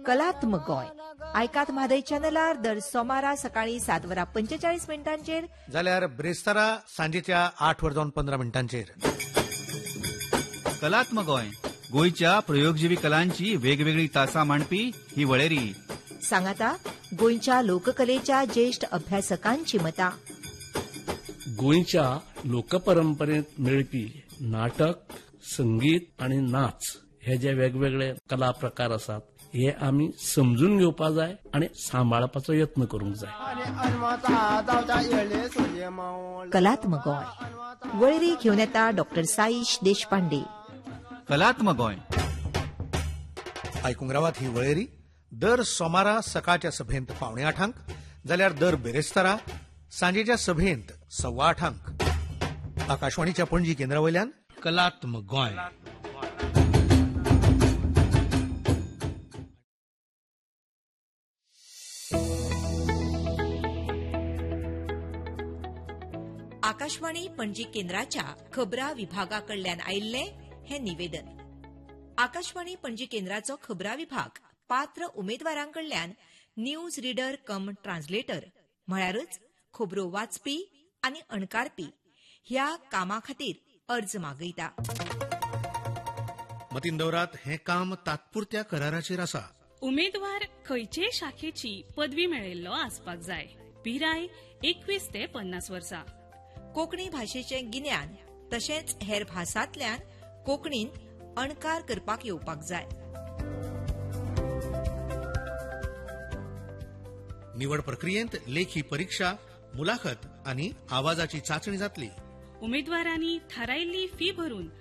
कलात्मक गोंय आयकात म्हादय चॅनलार दर सोमारा सकाळी 7:45 जाल्यार ब्रेस्तारा सांजेच्या 8:15 कलात्मक गोंय गोंयच्या प्रयोगजीवी कलांची वेगवेगळी तासां मांडपी ही वळेरी. सांगाता गोंयच्या लोककलेच्या ज्येष्ठ अभ्यासकांची मतां. गोंयच्या लोकपरंपरेत मेळपी नाटक, संगीत आणि नाच हे जे वेगवेगळे कला प्रकार आसात हे आमी समजून घेवपा जाय आणि सांबाळपाचो यत्न करूंक जाय. कलात्मक गोंय वळेरी घेवन येता डॉक्टर साईश देशपांडे. कलात्मक गोंय आयकूंक रावात ही वळेरी दर सोमारा सकाळच्या सभेंत 7:45 जाल्यार दर बेरेस्तारा सांजेच्या सभेंत 8:15 आकाशवाणीच्या पणजी केंद्रावयल्यान कलात्मक गोंय. आकाशवाणी पणजी केंद्राच्या खबरां विभागाकडल्यान आयिल्ले हे निवेदन. आकाशवाणी पणजी केंद्राचो खबरां विभाग पात्र उमेदवारांकडल्यान न्यूज रीडर कम ट्रान्सलेटर म्हळ्यारच खबरो वाचपी आनी अणकारपी ह्या कामा खातीर अर्ज मागयता. मतीन दवरात हें काम तात्पुरत्या कराराचेर आसा. उमेदवार खंयचेय शाखेची पदवी मेळयल्लो आसपाक जाय. पिराय 21 ते 50 वर्सां. कोंकणी भाशेचें गिन्यान तशेंच हेर भासांतल्यान कोंकणींत अणकार करपाक येवपाक जाय. निवड प्रक्रियेंत लेखी परीक्षा, मुलाखत आनी आवाजाची चांचणी जातली. उमेदवारांनी थारायिल्ली फी भरून